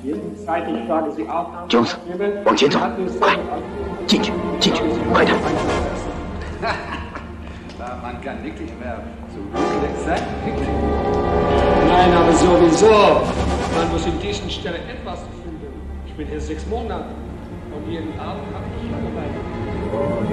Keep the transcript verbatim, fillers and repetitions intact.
Jones，往前走，快，进去，进去，快点。 Man kann wirklich mehr so glücklich sein. Nein, aber sowieso. Man muss in dieser Stelle etwas finden. Ich bin hier sechs Monate und jeden Abend habe ich gearbeitet.